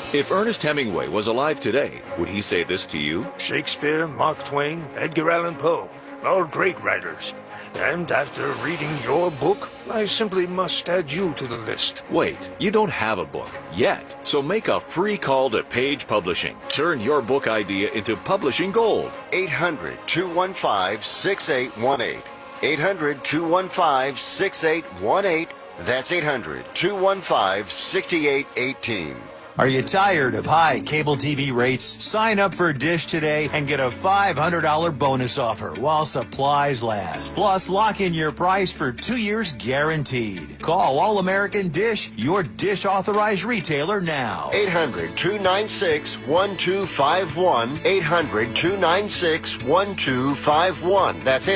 If Ernest Hemingway was alive today, would he say this to you? Shakespeare, Mark Twain, Edgar Allan Poe, all great writers. And after reading your book, I simply must add you to the list. Wait, you don't have a book yet. So make a free call to Page Publishing. Turn your book idea into publishing gold. 800-215-6818. 800-215-6818. That's 800-215-6818. Are you tired of high cable TV rates? Sign up for Dish today and get a $500 bonus offer while supplies last. Plus, lock in your price for 2 years guaranteed. Call All American Dish, your Dish authorized retailer now. 800-296-1251. 800-296-1251. That's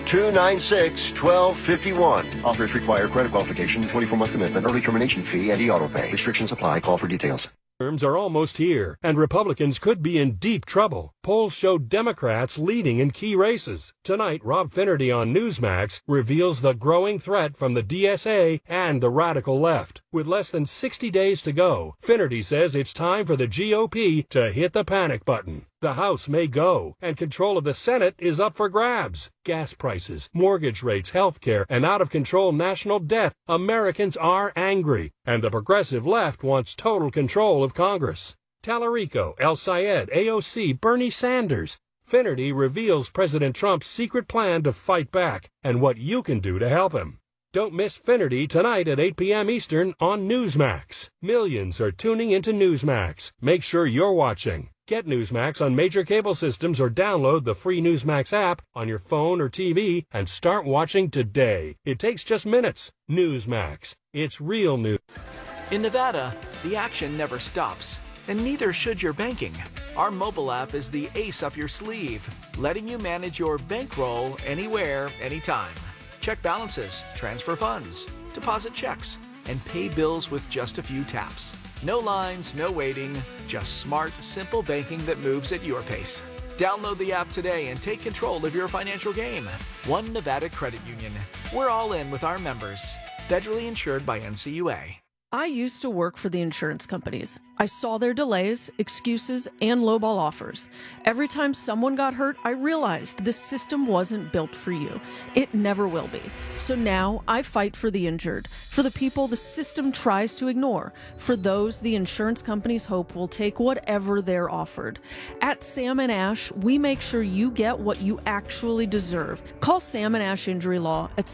800-296-1251. Offers require credit qualification, 24-month commitment, early termination fee, and e-auto pay. Restrictions apply. Call for details. Terms are almost here, and Republicans could be in deep trouble. Polls show Democrats leading in key races. Tonight, Rob Finnerty on Newsmax reveals the growing threat from the DSA and the radical left. With less than 60 days to go, Finnerty says it's time for the GOP to hit the panic button. The House may go, and control of the Senate is up for grabs. Gas prices, mortgage rates, health care, and out-of-control national debt. Americans are angry, and the progressive left wants total control of Congress. Tallarico, El Sayed, AOC, Bernie Sanders. Finnerty reveals President Trump's secret plan to fight back and what you can do to help him. Don't miss Finnerty tonight at 8 p.m. Eastern on Newsmax. Millions are tuning into Newsmax. Make sure you're watching. Get Newsmax on major cable systems or download the free Newsmax app on your phone or TV and start watching today. It takes just minutes. Newsmax. It's real news. In Nevada, the action never stops, and neither should your banking. Our mobile app is the ace up your sleeve, letting you manage your bankroll anywhere, anytime. Check balances, transfer funds, deposit checks, and pay bills with just a few taps. No lines, no waiting, just smart, simple banking that moves at your pace. Download the app today and take control of your financial game. One Nevada Credit Union. We're all in with our members. Federally insured by NCUA. I used to work for the insurance companies. I saw their delays, excuses, and lowball offers. Every time someone got hurt, I realized this system wasn't built for you. It never will be. So now I fight for the injured, for the people the system tries to ignore, for those the insurance companies hope will take whatever they're offered. At Sam & Ash, we make sure you get what you actually deserve. Call Sam & Ash Injury Law at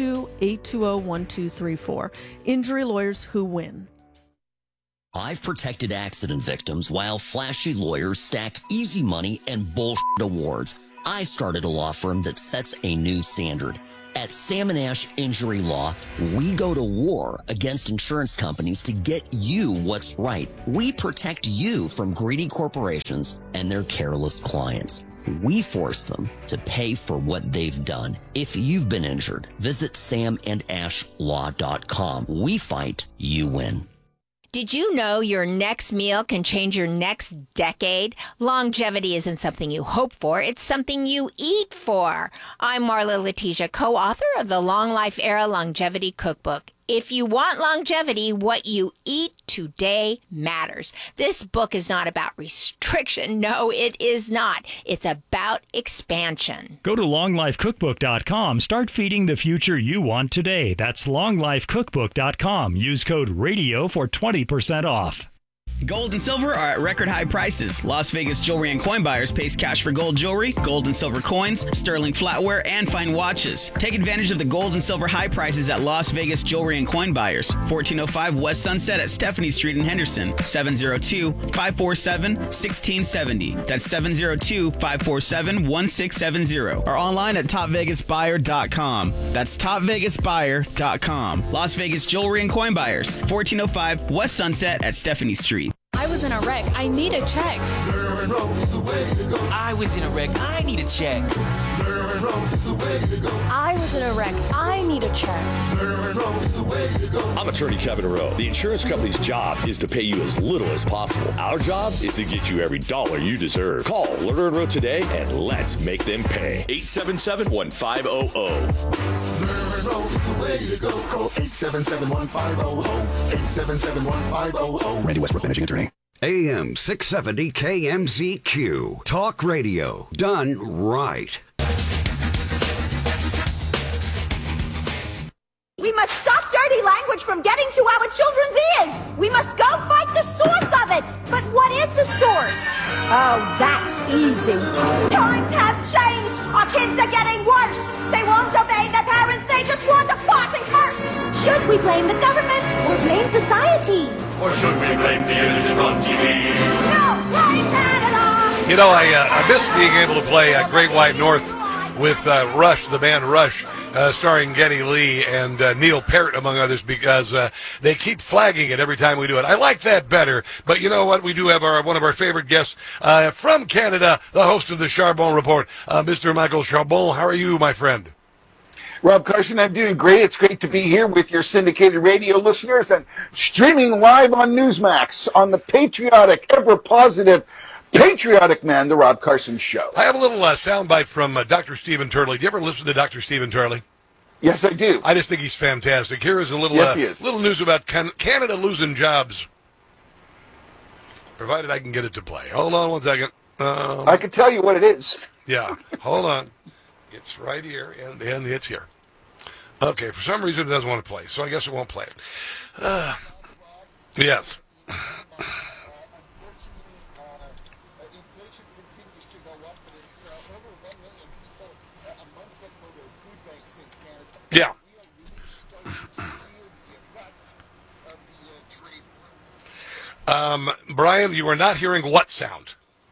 702-820-1234. Injury lawyers who win. I've protected accident victims while flashy lawyers stack easy money and bullshit awards. I started a law firm that sets a new standard. At Sam & Ash Injury Law, we go to war against insurance companies to get you what's right. We protect you from greedy corporations and their careless clients. We force them to pay for what they've done. If you've been injured, visit samandashlaw.com. We fight, you win. Did you know your next meal can change your next decade? Longevity isn't something you hope for, it's something you eat for. I'm Marla Letitia, co-author of the Long Life Era Longevity Cookbook. If you want longevity, what you eat today matters. This book is not about restriction. No, it is not. It's about expansion. Go to longlifecookbook.com. Start feeding the future you want today. That's longlifecookbook.com. Use code RADIO for 20% off. Gold and silver are at record high prices. Las Vegas Jewelry and Coin Buyers pays cash for gold jewelry, gold and silver coins, sterling flatware, and fine watches. Take advantage of the gold and silver high prices at Las Vegas Jewelry and Coin Buyers. 1405 West Sunset at Stephanie Street in Henderson. 702-547-1670. That's 702-547-1670. Or online at topvegasbuyer.com. That's topvegasbuyer.com. Las Vegas Jewelry and Coin Buyers. 1405 West Sunset at Stephanie Street. I was in a wreck. I need a check. I was in a wreck. I need a check. I was in a wreck. I need a check. I'm attorney Kevin Rowe. The insurance company's job is to pay you as little as possible. Our job is to get you every dollar you deserve. Call Lerner & Rowe today and let's make them pay. 877-1500. Call 877-1500. 877-1500. Randy Westbrook, managing attorney. AM 670 KMZQ. Talk radio done right. We must stop dirty language from getting to our children's ears. We must go fight the source of it. But what is the source? Oh, that's easy. Times have changed. Our kids are getting worse. They won't obey their parents. They just want to fart and curse. Should we blame the government or blame society? Or should we blame the images on TV? No, blame Canada. You know, I miss being able to play Great White North with Rush, the band Rush, starring Geddy Lee and Neil Peart, among others, because they keep flagging it every time we do it. I like that better, but you know what? We do have one of our favorite guests from Canada, the host of the Charbon Report, Mr. Michael Charbon. How are you, my friend? Rob Carson, I'm doing great. It's great to be here with your syndicated radio listeners and streaming live on Newsmax on the patriotic, ever-positive, patriotic man, the Rob Carson Show. I have a little soundbite from Dr. Stephen Turley. Do you ever listen to Dr. Stephen Turley? Yes, I do. I just think he's fantastic. Here is a little, little news about Canada losing jobs. Provided I can get it to play. Hold on one second. I can tell you what it is. Yeah, hold on. It's right here, and it's here. Okay, for some reason it doesn't want to play, so I guess it won't play it. Yes. Yeah. Brian, you are not hearing what sound?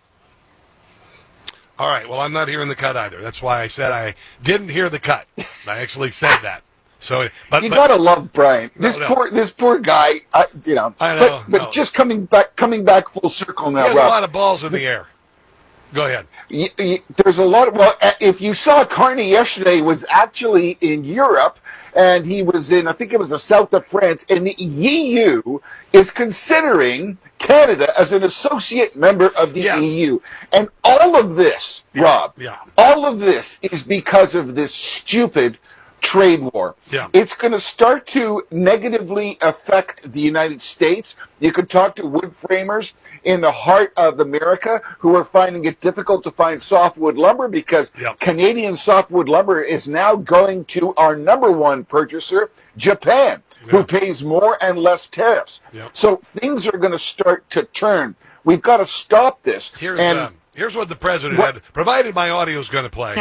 All right, well, I'm not hearing the cut either. That's why I said I didn't hear the cut. I actually said that. So, but you gotta love Brian. This poor guy. I know. But just coming back full circle now. He has Rob, a lot of balls in the air. Go ahead. There's a lot of, well, if you saw Carney yesterday, was actually in Europe, and he was in, I think it was the south of France, and the EU is considering Canada as an associate member of the EU. And all of this, Rob, all of this is because of this stupid trade war. Yeah. It's going to start to negatively affect the United States. You could talk to wood framers in the heart of America who are finding it difficult to find softwood lumber because Canadian softwood lumber is now going to our number one purchaser, Japan, who pays more and less tariffs. So things are going to start to turn. We've got to stop this. Here's what the president had, provided my audio is going to play.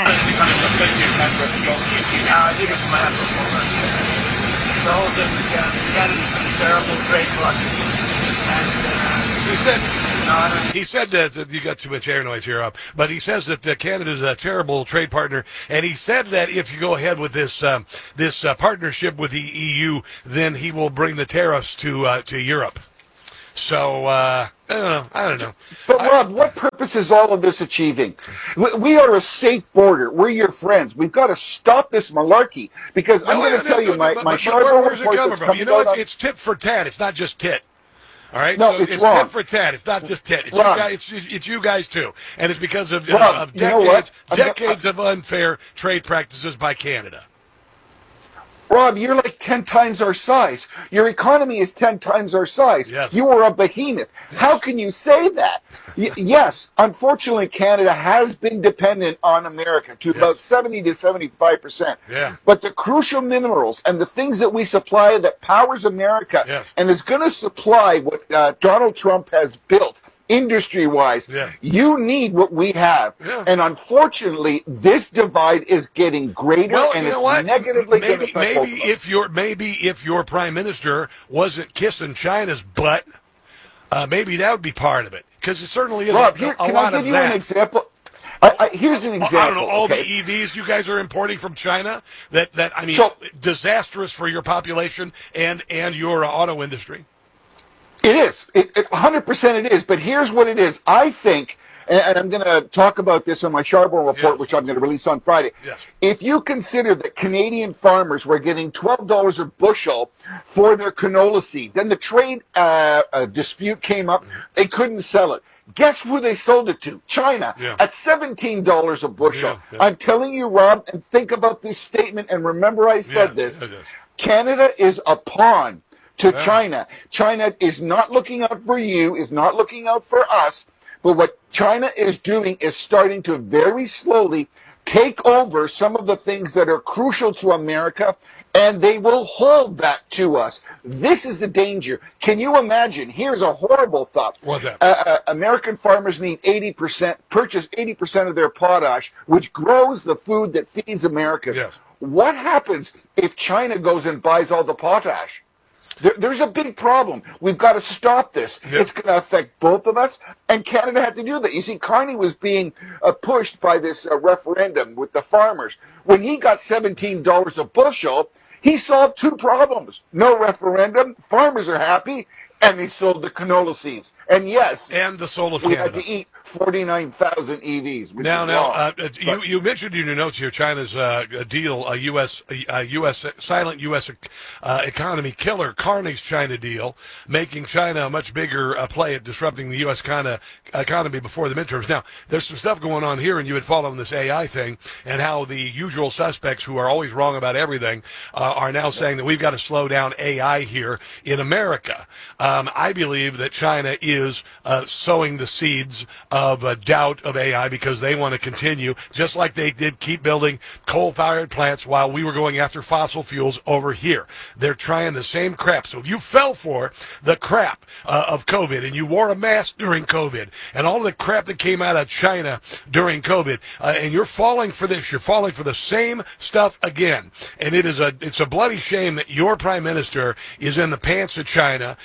He said that you got too much air noise here up, but he says that Canada's a terrible trade partner, and he said that if you go ahead with this partnership with the EU, then he will bring the tariffs to Europe. So, I don't know. But, Rob, what purpose is all of this achieving? We are a safe border. We're your friends. We've got to stop this malarkey my Charbon where's it coming from? You know, it's tit for tat. It's not just tit. All right? No, so it's wrong. Tit for tat. It's not just tit. It's you guys too. And it's because of decades of unfair trade practices by Canada. Rob, you're like 10 times our size. Your economy is 10 times our size. Yes. You are a behemoth. Yes. How can you say that? Yes, unfortunately, Canada has been dependent on America to about 70 to 75%. Yeah. But the crucial minerals and the things that we supply that powers America and is going to supply what Donald Trump has built industry-wise, you need what we have. And unfortunately, this divide is getting greater, and it's negatively going to affect maybe if your prime minister wasn't kissing China's butt, maybe that would be part of it. Because it certainly is Rob, a lot of that. Can I give you an example? Here's an example. I don't know, all the EVs you guys are importing from China, disastrous for your population and your auto industry. It is. 100% it is. But here's what it is. I think, and I'm going to talk about this on my Charbon Report, which I'm going to release on Friday. Yes. If you consider that Canadian farmers were getting $12 a bushel for their canola seed, then the trade dispute came up. They couldn't sell it. Guess who they sold it to? China at $17 a bushel. I'm telling you, Rob, and think about this statement, and remember I said this. Canada is a pawn to China. China is not looking out for you, is not looking out for us. But what China is doing is starting to very slowly take over some of the things that are crucial to America, and they will hold that to us. This is the danger. Can you imagine? Here's a horrible thought. What's that? American farmers need purchase 80% of their potash, which grows the food that feeds Americans. Yes. What happens if China goes and buys all the potash? There's a big problem. We've got to stop this. Yep. It's going to affect both of us, and Canada had to do that. You see, Carney was being pushed by this referendum with the farmers. When he got $17 a bushel, he solved two problems. No referendum, farmers are happy, and they sold the canola seeds. And yes, and the soul of we Canada. had to eat 49,000 EVs. You mentioned in your notes here China's deal, U.S. silent U.S. Economy killer, Carney's China deal, making China a much bigger play at disrupting the U.S. economy before the midterms. Now, there's some stuff going on here, and you had followed this AI thing, and how the usual suspects who are always wrong about everything are now saying that we've got to slow down AI here in America. I believe that China is sowing the seeds of doubt of AI because they want to continue, just like they did keep building coal-fired plants while we were going after fossil fuels over here. They're trying the same crap. So if you fell for the crap of COVID and you wore a mask during COVID and all the crap that came out of China during COVID, and you're falling for this, you're falling for the same stuff again. And it's a bloody shame that your prime minister is in the pants of China,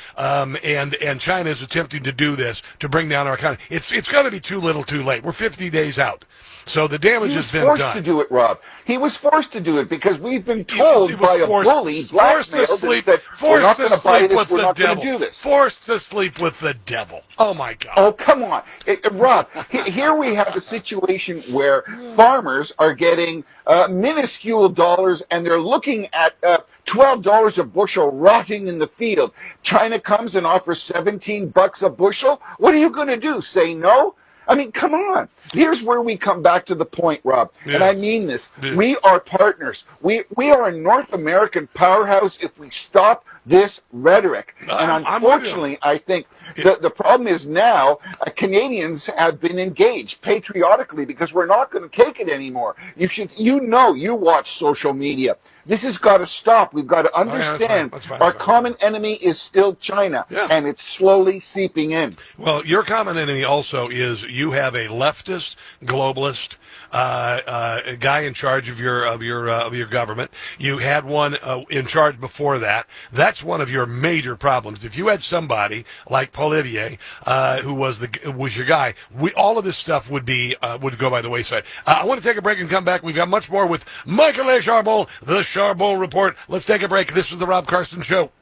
and China is attempting to do this to bring down our economy. It's going to be too little too late. We're 50 days out. So the damage has been done. He was forced to do it, Rob. He was forced to do it because we've been told by a bully, blackmailed, and said, we're not going to buy this, we're not going to do this. Forced to sleep with the devil. Oh, my God. Oh, come on. Rob, here we have a situation where farmers are getting minuscule dollars, and they're looking at $12 a bushel rotting in the field. China comes and offers $17 a bushel. What are you going to do? Say no? I mean, come on. Here's where we come back to the point, Rob. Yes. And I mean this. Yes. We are partners. We are a North American powerhouse if we stop this rhetoric. And unfortunately, I think the problem is now Canadians have been engaged patriotically because we're not going to take it anymore. You watch social media. This has got to stop. We've got to understand that's fine. Our common enemy is still China, and it's slowly seeping in. Well, your common enemy also is you have a leftist, globalist guy in charge of your government. You had one in charge before that. That's one of your major problems. If you had somebody like Poilievre, who was your guy, all of this stuff would go by the wayside. I want to take a break and come back. We've got much more with Michael A. Charbon, the Charbon Report. Let's take a break. This is the Rob Carson Show.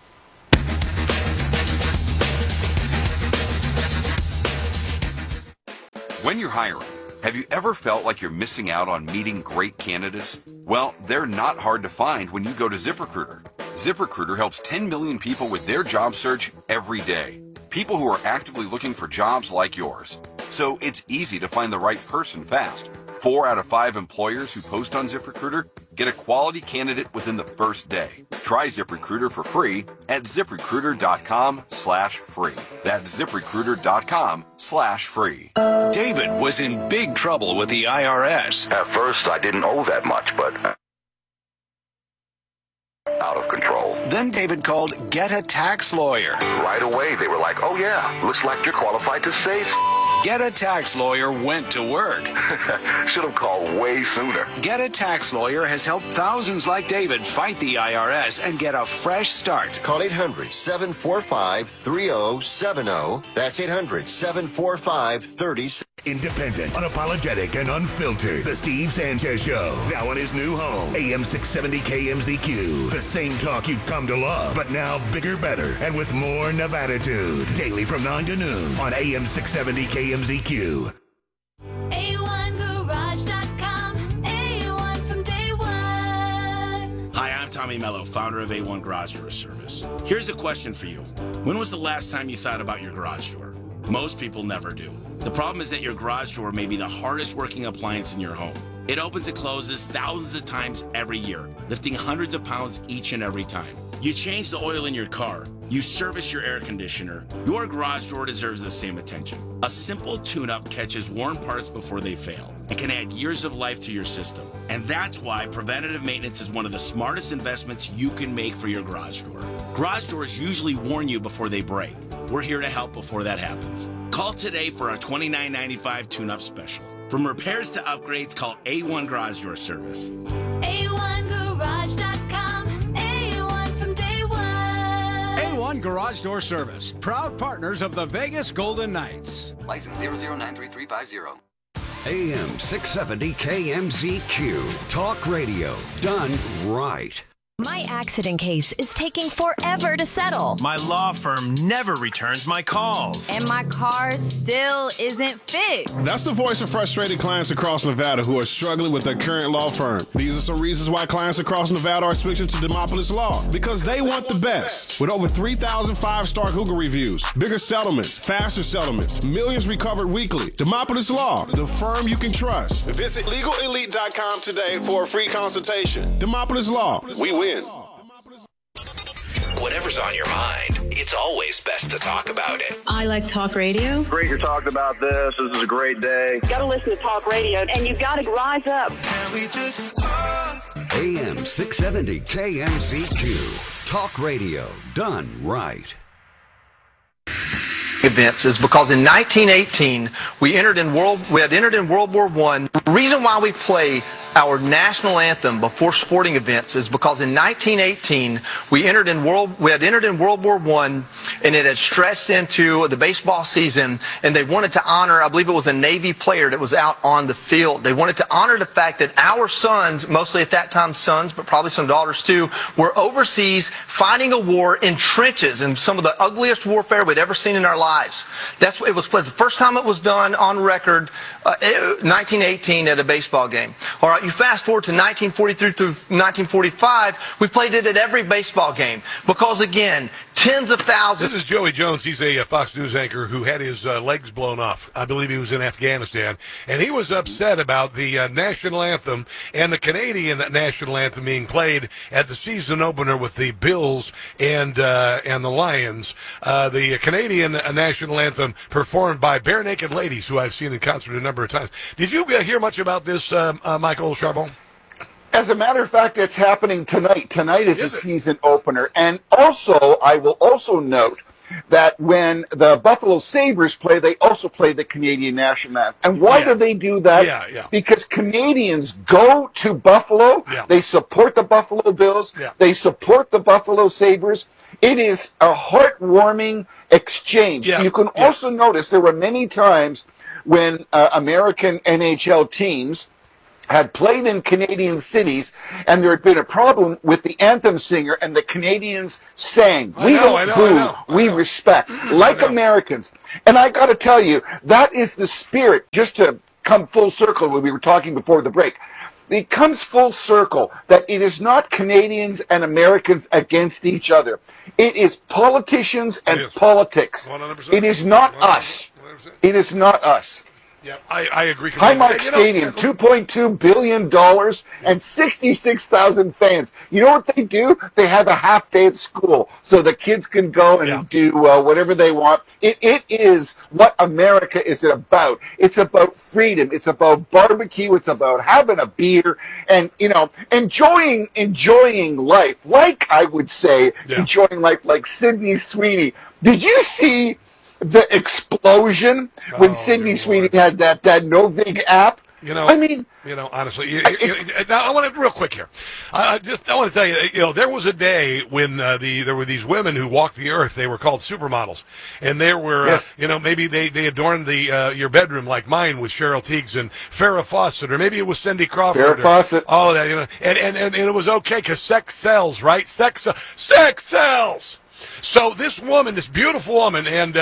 When you're hiring, have you ever felt like you're missing out on meeting great candidates? Well, they're not hard to find when you go to ZipRecruiter. ZipRecruiter helps 10 million people with their job search every day. People who are actively looking for jobs like yours. So it's easy to find the right person fast. 4 out of 5 employers who post on ZipRecruiter get a quality candidate within the first day. Try ZipRecruiter for free at ZipRecruiter.com/free. That's ZipRecruiter.com/free. David was in big trouble with the IRS. At first, I didn't owe that much, but out of control. Then David called Get a Tax Lawyer. Right away, they were like, oh yeah, looks like you're qualified to save. Get a Tax Lawyer went to work. Should have called way sooner. Get a Tax Lawyer has helped thousands like David fight the IRS and get a fresh start. Call 800-745-3070. That's 800-745-3070. Independent, unapologetic, and unfiltered. The Steve Sanchez Show. Now in his new home, AM 670 KMZQ. The same talk you've come to love, but now bigger, better, and with more Nevada-tude. Daily from 9 to noon on AM 670 KMZQ. A1Garage.com. A1 from day one. Hi, I'm Tommy Mello, founder of A1 Garage Door Service. Here's a question for you. When was the last time you thought about your garage door? Most people never do. The problem is that your garage door may be the hardest working appliance in your home. It opens and closes thousands of times every year, lifting hundreds of pounds each and every time. You change the oil in your car. You service your air conditioner. Your garage door deserves the same attention. A simple tune-up catches worn parts before they fail. It can add years of life to your system. And that's why preventative maintenance is one of the smartest investments you can make for your garage door. Garage doors usually warn you before they break. We're here to help before that happens. Call today for our $29.95 tune-up special. From repairs to upgrades, call A1 Garage Door Service. A1Garage.com. A1 from day one. A1 Garage Door Service, proud partners of the Vegas Golden Knights. License 0093350. AM 670 KMZQ. Talk radio done right. My accident case is taking forever to settle. My law firm never returns my calls. And my car still isn't fixed. That's the voice of frustrated clients across Nevada who are struggling with their current law firm. These are some reasons why clients across Nevada are switching to Demopolis Law. Because they want the best. With over 3,000 5-star Google reviews, bigger settlements, faster settlements, millions recovered weekly. Demopolis Law, the firm you can trust. Visit LegalElite.com today for a free consultation. Demopolis Law, we win. Whatever's on your mind, it's always best to talk about it. I like talk radio. Great you're talking about this. This is a great day. Got to listen to talk radio, and you've got to rise up. Can we just talk? AM 670 KMZQ. Talk radio done right. Events is because in 1918 we had entered in World War I. The reason why we play our national anthem before sporting events is because in 1918 we had entered in World War I, and it had stretched into the baseball season, and they wanted to honor, I believe it was a Navy player that was out on the field. They wanted to honor the fact that our sons, mostly at that time sons, but probably some daughters too, were overseas fighting a war in trenches, and some of the ugliest warfare we'd ever seen in our lives. It was the first time it was done on record, 1918 at a baseball game. All right, you fast forward to 1943 through 1945, we played it at every baseball game because, again, tens of thousands. This is Joey Jones. He's a Fox News anchor who had his legs blown off. I believe he was in Afghanistan. And he was upset about the national anthem and the Canadian national anthem being played at the season opener with the Bills and the Lions. The Canadian national anthem performed by Bare Naked Ladies, who I've seen in concert a number of times. Did you hear much about this, Michael Charbon? As a matter of fact, it's happening tonight. Tonight is the season opener. And also, I will also note that when the Buffalo Sabres play, they also play the Canadian national anthem. And why do they do that? Because Canadians go to Buffalo. They support the Buffalo Bills. They support the Buffalo Sabres. It is a heartwarming exchange. You can also notice there were many times when American NHL teams had played in Canadian cities, and there had been a problem with the anthem singer, and the Canadians sang. We don't boo, we respect, like Americans. And I got to tell you, that is the spirit, just to come full circle when we were talking before the break. It comes full circle that it is not Canadians and Americans against each other. It is politicians and politics. 100%. It is not us. It is not us. Yeah, I agree. Highmark Stadium, $2.2 billion and 66,000 fans. You know what they do? They have a half day at school so the kids can go and do whatever they want. It is what America is about. It's about freedom. It's about barbecue. It's about having a beer and, enjoying life. Like I would say, enjoying life like Sydney Sweeney. Did you see the explosion when Sydney Sweeney had that Novig app? Honestly, now I want to real quick here. I want to tell you, there was a day when there were these women who walked the earth. They were called supermodels, and they were, maybe they adorned your bedroom like mine with Cheryl Tiegs and Farrah Fawcett, or maybe it was Cindy Crawford. Farrah Fawcett. All of that, and it was okay because sex sells, right? Sex sells. So this woman, this beautiful woman, and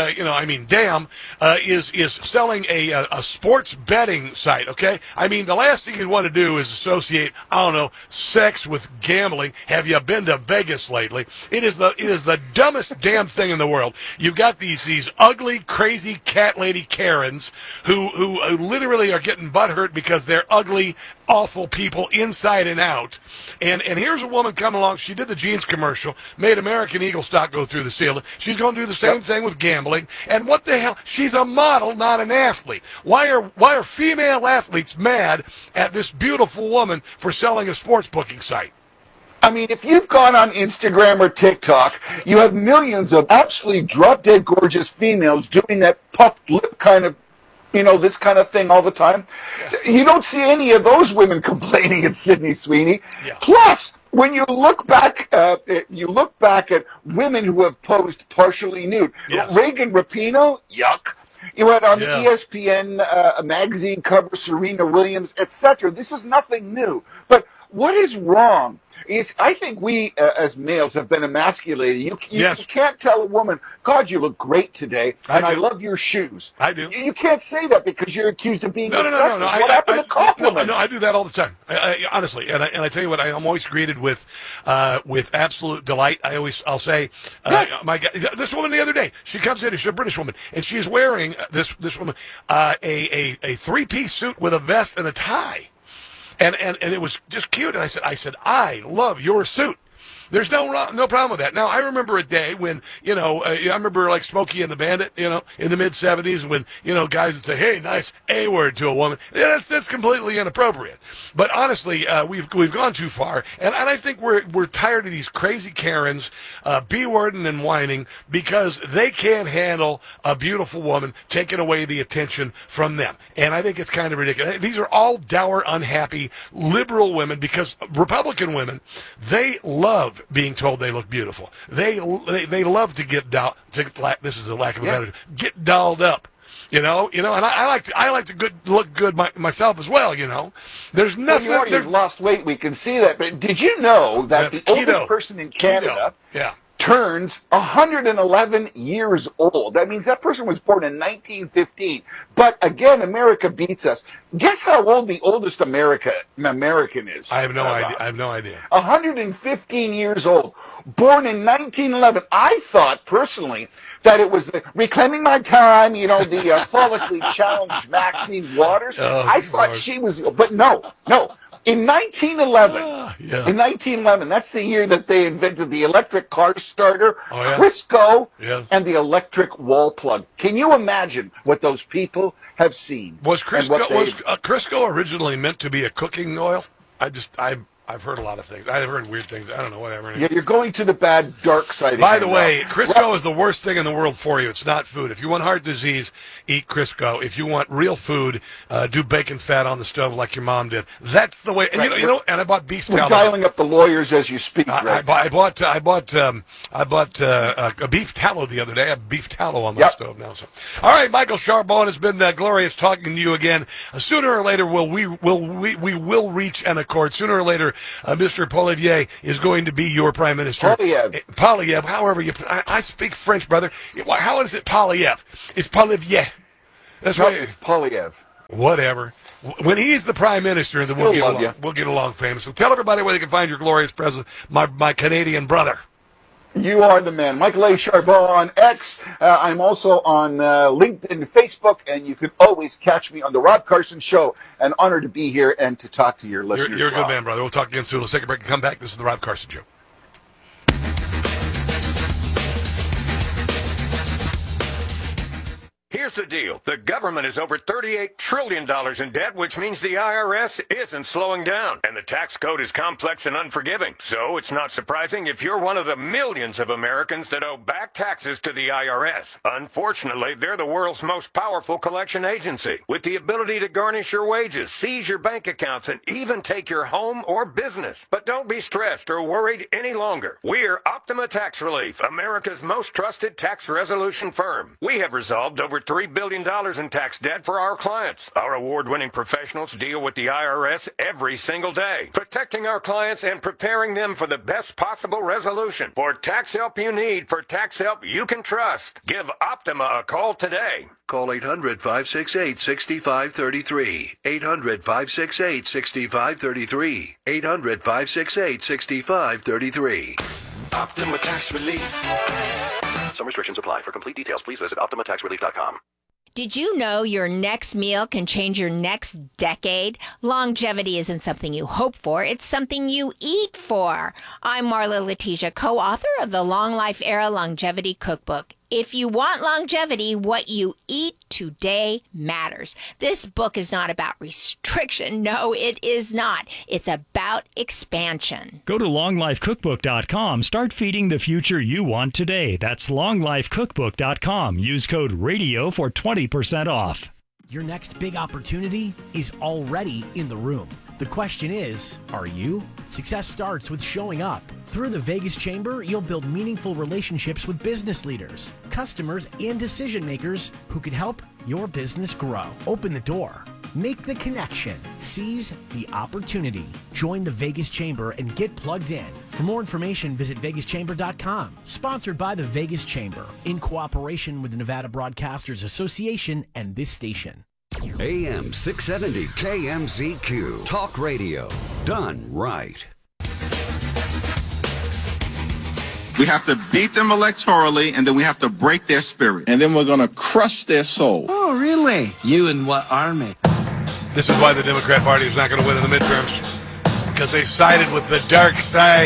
is selling a sports betting site. Okay, the last thing you want to do is associate, sex with gambling. Have you been to Vegas lately? It is the dumbest damn thing in the world. You've got these ugly, crazy cat lady Karens who literally are getting butthurt because they're ugly awful people inside and out. And here's a woman coming along. She did the jeans commercial, made American Eagle stock go through the ceiling. She's going to do the same thing with gambling. And what the hell? She's a model, not an athlete. Why are female athletes mad at this beautiful woman for selling a sports booking site? I mean, if you've gone on Instagram or TikTok, you have millions of absolutely drop-dead gorgeous females doing that puffed lip kind of, this kind of thing all the time. Yeah. You don't see any of those women complaining at Sydney Sweeney. Yeah. Plus, when you look back at women who have posed partially nude, yes. Reagan Rapinoe, yuck. You went on the ESPN magazine cover, Serena Williams, etc. This is nothing new. But what is wrong? I think we, as males, have been emasculated. You can't tell a woman, God, you look great today, and I love your shoes. I do. You can't say that because you're accused of being a sexist. No. What happened to compliments? No, I do that all the time. Honestly, and I tell you what, I'm always greeted with absolute delight. I'll say, my God, this woman the other day, she comes in, she's a British woman, and she's wearing this woman a three-piece suit with a vest and a tie. And it was just cute. And I said, I love your suit. There's no problem with that. Now, I remember a day when, I remember like Smokey and the Bandit, in the mid-'70s when, guys would say, hey, nice A word to a woman. Yeah, that's completely inappropriate. But honestly, we've gone too far. And I think we're tired of these crazy Karens B-wording and whining because they can't handle a beautiful woman taking away the attention from them. And I think it's kind of ridiculous. These are all dour, unhappy, liberal women because Republican women, they love being told they look beautiful. They love to get this is a lack of a better, get dolled up. And I like to look good myself as well. There's nothing. Well, you've lost weight. We can see that. But did you know that the oldest person in Canada turns 111 years old? That means that person was born in 1915. But again, America beats us. Guess how old the oldest American is? I have no idea. 115 years old. Born in 1911. I thought personally that it was Reclaiming My Time, the follically challenged Maxine Waters. I thought she was, but no. In 1911, that's the year that they invented the electric car starter, Crisco, and the electric wall plug. Can you imagine what those people have seen? Was Crisco originally meant to be a cooking oil? I've heard a lot of things. I've heard weird things. I don't know, whatever. Yeah, you're going to the bad, dark side. By the way, Crisco is the worst thing in the world for you. It's not food. If you want heart disease, eat Crisco. If you want real food, do bacon fat on the stove like your mom did. That's the way. And and I bought beef tallow. We're dialing up the lawyers as you speak. I bought a beef tallow the other day. I have beef tallow on my stove now. So, all right, Michael Charbon, it's been glorious talking to you again. Sooner or later, we will reach an accord. Sooner or later, Mr. Poilievre is going to be your prime minister. Poilievre, however I speak French, brother. How is it Poilievre? It's Poilievre. That's right. It's Poilievre. Whatever. When he's the prime minister, then we'll get along famous. So tell everybody where they can find your glorious presence, my Canadian brother. You are the man. Michael A. Charbon on X. I'm also on LinkedIn and Facebook, and you can always catch me on The Rob Carson Show. An honor to be here and to talk to your listeners. You're a good man, brother. We'll talk again soon. Let's take a break and come back. This is The Rob Carson Show. Here's the deal. The government is over $38 trillion in debt, which means the IRS isn't slowing down. And the tax code is complex and unforgiving. So it's not surprising if you're one of the millions of Americans that owe back taxes to the IRS. Unfortunately, they're the world's most powerful collection agency, with the ability to garnish your wages, seize your bank accounts, and even take your home or business. But don't be stressed or worried any longer. We're Optima Tax Relief, America's most trusted tax resolution firm. We have resolved over $3 billion in tax debt for our clients. Our award-winning professionals deal with the IRS every single day, protecting our clients and preparing them for the best possible resolution. For tax help you need, for tax help you can trust, give Optima a call today. Call 800-568-6533. 800-568-6533. 800-568-6533. Optima Tax Relief. Some restrictions apply. For complete details, please visit OptimaTaxRelief.com. Did you know your next meal can change your next decade? Longevity isn't something you hope for, it's something you eat for. I'm Marla Letitia, co-author of the Long Life Era Longevity Cookbook. If you want longevity, what you eat today matters. This book is not about restriction. No, it is not. It's about expansion. Go to longlifecookbook.com. Start feeding the future you want today. That's longlifecookbook.com. Use code RADIO for 20% off. Your next big opportunity is already in the room. The question is, are you? Success starts with showing up. Through the Vegas Chamber, you'll build meaningful relationships with business leaders, customers, and decision makers who can help your business grow. Open the door. Make the connection. Seize the opportunity. Join the Vegas Chamber and get plugged in. For more information, visit vegaschamber.com. Sponsored by the Vegas Chamber, in cooperation with the Nevada Broadcasters Association and this station. AM 670 KMZQ. Talk radio. Done right. We have to beat them electorally, and then we have to break their spirit. And then we're going to crush their soul. Oh, really? You and what army? This is why the Democrat Party is not going to win in the midterms. Because they sided with the dark side.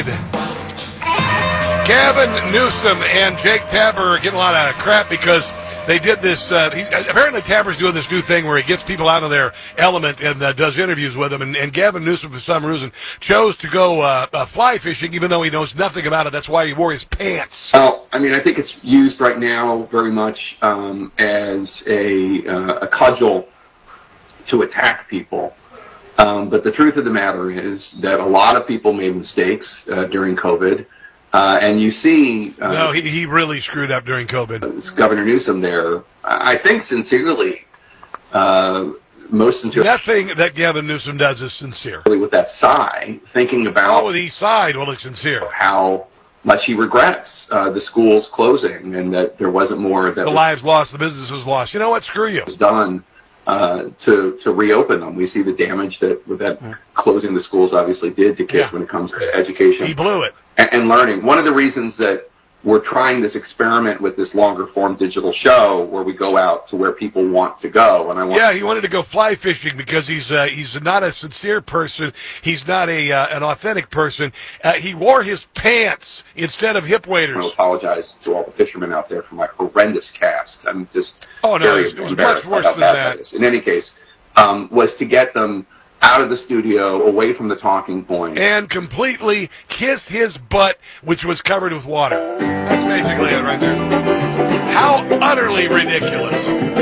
Gavin Newsom and Jake Tapper are getting a lot of crap because they did this. Apparently, Tapper's doing this new thing where he gets people out of their element and does interviews with them. And Gavin Newsom, for some reason, chose to go fly fishing, even though he knows nothing about it. That's why he wore his pants. Well, I mean, I think it's used right now very much as a cudgel to attack people. But the truth of the matter is that a lot of people made mistakes during COVID. And you see... no, he really screwed up during COVID. Governor Newsom there, I think sincerely, most sincerely... Nothing that Gavin Newsom does is sincere. With that sigh, thinking about... Oh, he sighed. Well, it's sincere. How much he regrets the schools closing and that there wasn't more... that the lives lost, the business was lost. You know what? Screw you. ...was done to reopen them. We see the damage that closing the schools obviously did to kids when it comes to education. He blew it. And learning. One of the reasons that we're trying this experiment with this longer form digital show where we go out to where people want to go. And he wanted to go fly fishing because he's not a sincere person. He's not an authentic person. He wore his pants instead of hip waders. I apologize to all the fishermen out there for my horrendous cast. I'm just it was much worse than that. In any case, was to get them out of the studio, away from the talking point. And completely kiss his butt, which was covered with water. That's basically it right there. How utterly ridiculous.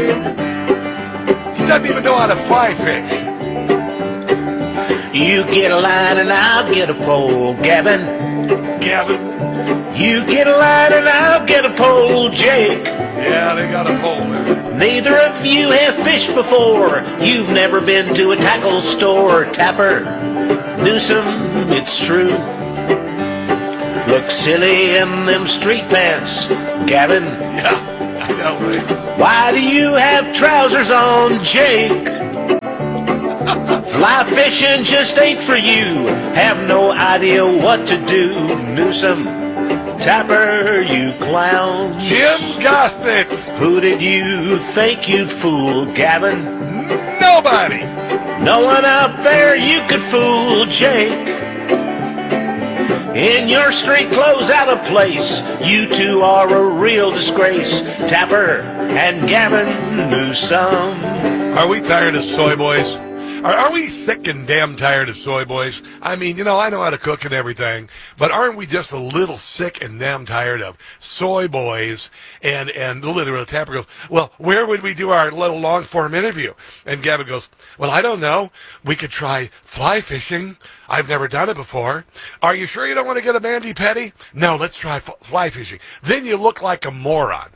He doesn't even know how to fly fish. You get a line and I'll get a pole, Gavin. You get a line and I'll get a pole, Jake. Yeah, they got a pole there. Neither of you have fished before. You've never been to a tackle store, Tapper. Newsom, it's true. Look silly in them street pants, Gavin. Yeah, I know, right? Why do you have trousers on, Jake? Fly fishing just ain't for you. Have no idea what to do, Newsom. Tapper, you clowns. Jim Gossett. Who did you think you'd fool, Gavin? Nobody. No one out there you could fool, Jake. In your street clothes out of place, you two are a real disgrace, Tapper and Gavin Newsom. Are we tired of soy boys? Are we sick and damn tired of soy boys? I mean, I know how to cook and everything, but aren't we just a little sick and damn tired of soy boys? And literally Tapper goes, well, where would we do our little long-form interview? And Gavin goes, well, I don't know. We could try fly fishing. I've never done it before. Are you sure you don't want to get a Mandy Petty? No, let's try fly fishing. Then you look like a moron.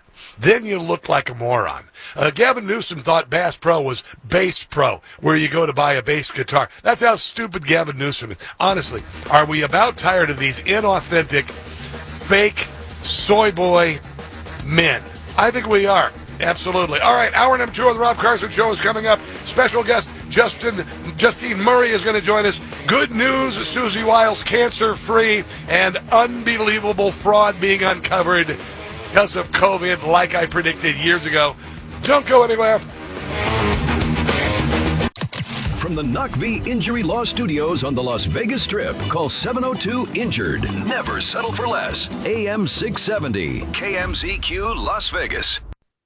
Gavin Newsom thought Bass Pro was Bass Pro, where you go to buy a bass guitar. That's how stupid Gavin Newsom is. Honestly, are we about tired of these inauthentic, fake, soy boy men? I think we are. Absolutely. All right, hour number 2 of the Rob Carson Show is coming up. Special guest Justine Murray is going to join us. Good news, Susie Wiles cancer-free, and unbelievable fraud being uncovered because of COVID, like I predicted years ago. Don't go anywhere. From the NACV Injury Law Studios on the Las Vegas Strip, call 702-INJURED. Never settle for less. AM 670, KMZQ Las Vegas.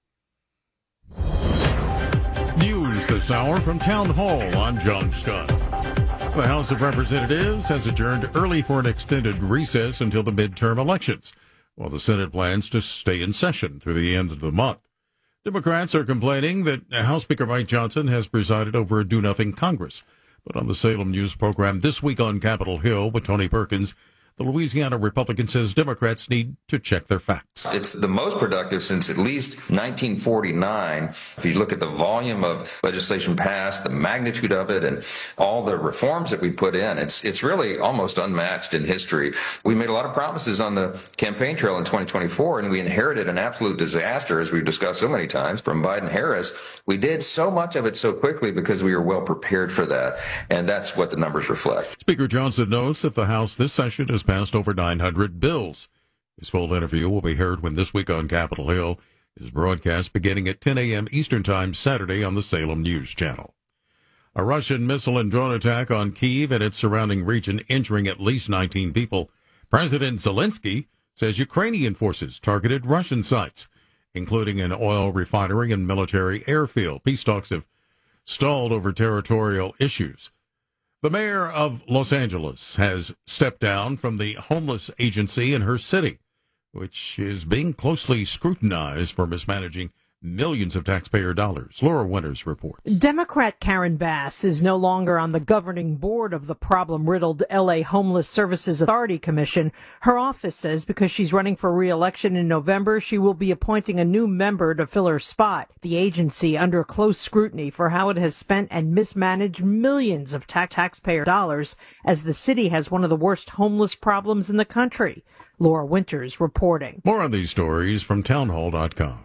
News this hour from Town Hall. I'm John Scott. The House of Representatives has adjourned early for an extended recess until the midterm elections, while the Senate plans to stay in session through the end of the month. Democrats are complaining that House Speaker Mike Johnson has presided over a do-nothing Congress. But on the Salem News program This Week on Capitol Hill with Tony Perkins, the Louisiana Republican says Democrats need to check their facts. It's the most productive since at least 1949. If you look at the volume of legislation passed, the magnitude of it, and all the reforms that we put in, it's really almost unmatched in history. We made a lot of promises on the campaign trail in 2024, and we inherited an absolute disaster, as we've discussed so many times, from Biden-Harris. We did so much of it so quickly because we were well prepared for that, and that's what the numbers reflect. Speaker Johnson notes that the House this session has passed over 900 bills. His full interview will be heard when This Week on Capitol Hill is broadcast beginning at 10 a.m. Eastern Time Saturday on the Salem News Channel. A Russian missile and drone attack on Kyiv and its surrounding region, injuring at least 19 people. President Zelensky says Ukrainian forces targeted Russian sites, including an oil refinery and military airfield. Peace talks have stalled over territorial issues. The mayor of Los Angeles has stepped down from the homeless agency in her city, which is being closely scrutinized for mismanaging millions of taxpayer dollars. Laura Winters reports. Democrat Karen Bass is no longer on the governing board of the problem-riddled L.A. Homeless Services Authority Commission. Her office says because she's running for re-election in November, she will be appointing a new member to fill her spot. The agency under close scrutiny for how it has spent and mismanaged millions of taxpayer dollars, as the city has one of the worst homeless problems in the country. Laura Winters reporting. More on these stories from townhall.com.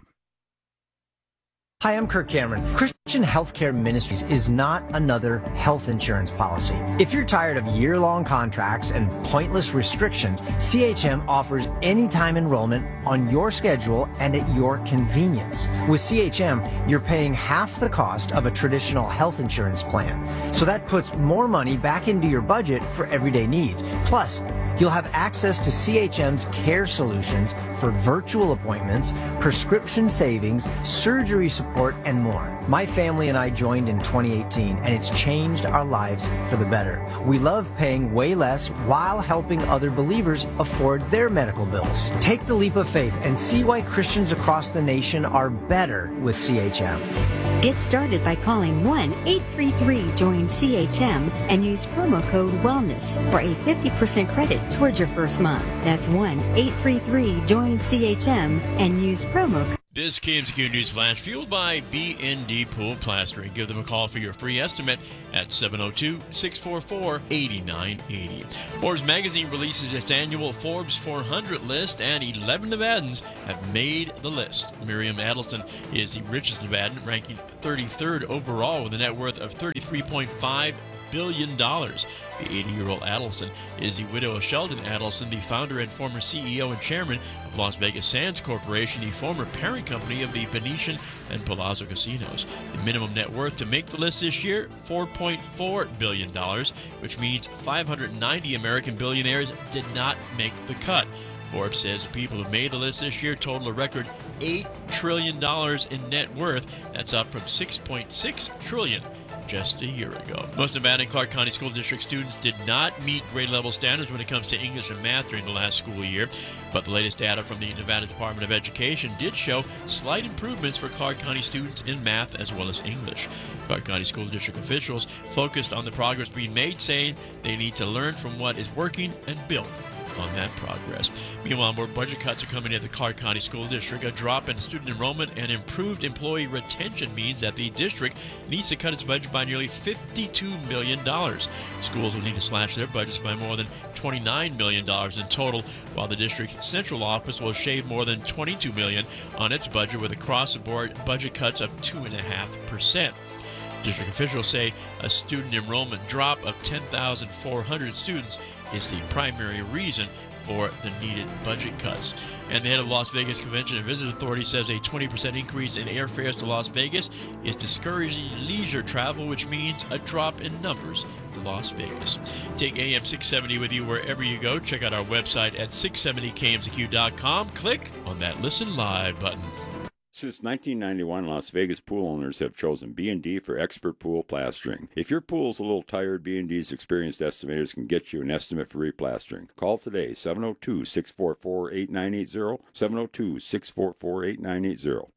Hi, I'm Kirk Cameron. Christian Healthcare Ministries is not another health insurance policy. If you're tired of year-long contracts and pointless restrictions, CHM offers anytime enrollment on your schedule and at your convenience. With CHM, you're paying half the cost of a traditional health insurance plan. So that puts more money back into your budget for everyday needs. Plus, you'll have access to CHM's care solutions for virtual appointments, prescription savings, surgery support, and more. My family and I joined in 2018, and it's changed our lives for the better. We love paying way less while helping other believers afford their medical bills. Take the leap of faith and see why Christians across the nation are better with CHM. Get started by calling 1-833-JOIN-CHM and use promo code WELLNESS for a 50% credit towards your first month. That's 1-833-JOIN-CHM and use promo code. This KMZQ News Flash fueled by B&D Pool Plastering. Give them a call for your free estimate at 702-644-8980. Forbes magazine releases its annual Forbes 400 list, and 11 Nevadans have made the list. Miriam Adelson is the richest Nevadan, ranking 33rd overall with a net worth of $33.5 billion. The 80-year-old Adelson is the widow of Sheldon Adelson, the founder and former CEO and chairman of Las Vegas Sands Corporation, the former parent company of the Venetian and Palazzo casinos. The minimum net worth to make the list this year, $4.4 billion, which means 590 American billionaires did not make the cut. Forbes says the people who made the list this year total a record $8 trillion in net worth. That's up from $6.6 trillion just a year ago. Most Nevada and Clark County School District students did not meet grade level standards when it comes to English and math during the last school year, but the latest data from the Nevada Department of Education did show slight improvements for Clark County students in math as well as English. Clark County School District officials focused on the progress being made, saying they need to learn from what is working and build on that progress. Meanwhile, more budget cuts are coming at the Clark County School District. A drop in student enrollment and improved employee retention means that the district needs to cut its budget by nearly $52 million. Schools will need to slash their budgets by more than $29 million in total, while the district's central office will shave more than $22 million on its budget, with across-the-board budget cuts of 2.5%. District officials say a student enrollment drop of 10,400 students is the primary reason for the needed budget cuts. And the head of Las Vegas Convention and Visitors Authority says a 20% increase in airfares to Las Vegas is discouraging leisure travel, which means a drop in numbers to Las Vegas. Take AM 670 with you wherever you go. Check out our website at 670kmzq.com. Click on that Listen Live button. Since 1991, Las Vegas pool owners have chosen B&D for expert pool plastering. If your pool is a little tired, B&D's experienced estimators can get you an estimate for replastering. Call today, 702-644-8980, 702-644-8980.